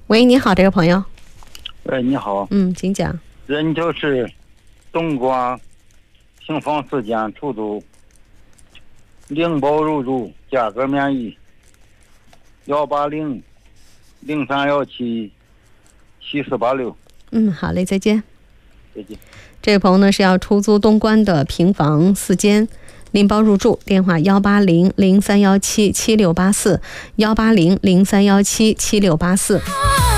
喂，你好，这个朋友。 喂，你好。 请讲。 人就是东莞平房4间出租，零包入住，价格免疫，180-0317-7486。 好嘞，再见。 再见。 这位朋友呢是要出租东莞的平房4间，拎包入住，电话180-0317-7684，180-0317-7684。